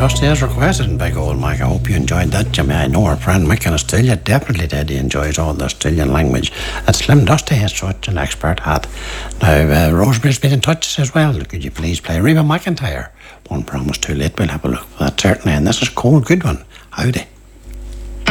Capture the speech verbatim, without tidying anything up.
Dusty as requested in Big Old Mike. I hope you enjoyed that, Jimmy. I know our friend Mick in Australia definitely did. He enjoys all the Australian language. And Slim Dusty is such an expert at. Now, uh, Rosemary's been in touch as well. Could you please play Reba McEntire? One Promise Too Late. We'll have a look for that certainly. And this is a cool, good one. Howdy.